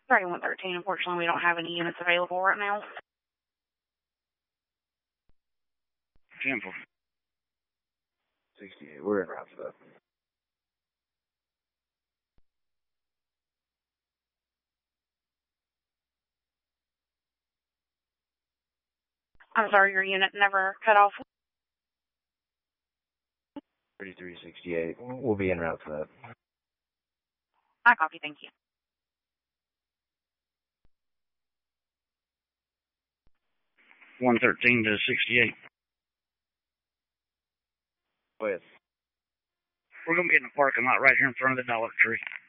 Sorry, 113. Unfortunately, we don't have any units available right now. 10-4. 68. We're in route for that. I'm sorry, your unit never cut off. 3368. We'll be en route for that. I copy, thank you. 113 to 68. With. We're going to be in the parking lot right here in front of the Dollar Tree.